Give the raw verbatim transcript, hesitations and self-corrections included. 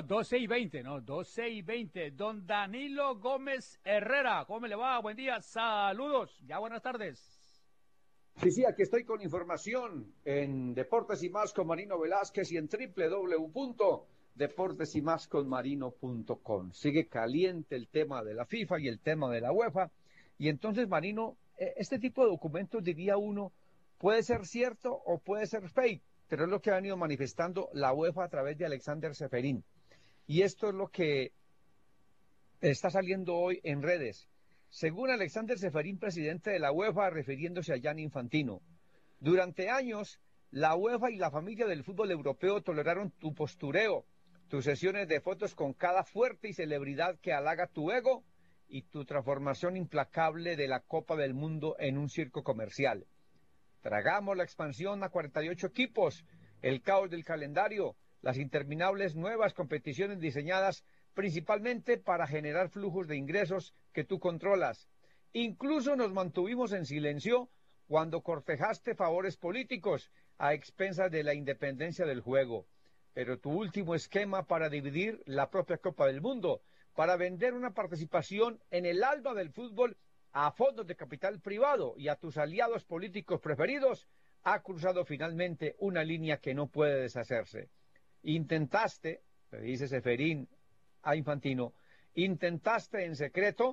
doce y veinte, no, doce y veinte. Don Danilo Gómez Herrera, ¿cómo le va? Buen día, saludos, ya buenas tardes. Sí, sí, aquí estoy con información en Deportes y Más con Marino Velázquez y en doble u doble u doble u punto deportes y más con marino punto com. Sigue caliente el tema de la FIFA y el tema de la UEFA. Y entonces, Marino, este tipo de documentos, diría uno, puede ser cierto o puede ser fake, pero es lo que ha venido manifestando la UEFA a través de Alexander Ceferín. Y esto es lo que está saliendo hoy en redes. Según Alexander Ceferín, presidente de la UEFA, refiriéndose a Gianni Infantino, durante años, la UEFA y la familia del fútbol europeo toleraron tu postureo, tus sesiones de fotos con cada fuerte y celebridad que halaga tu ego y tu transformación implacable de la Copa del Mundo en un circo comercial. Tragamos la expansión a cuarenta y ocho equipos, el caos del calendario, las interminables nuevas competiciones diseñadas principalmente para generar flujos de ingresos que tú controlas. Incluso nos mantuvimos en silencio cuando cortejaste favores políticos a expensas de la independencia del juego. Pero tu último esquema para dividir la propia Copa del Mundo, para vender una participación en el alba del fútbol a fondos de capital privado y a tus aliados políticos preferidos, ha cruzado finalmente una línea que no puede deshacerse. Intentaste, le dice Ceferín a Infantino, intentaste en secreto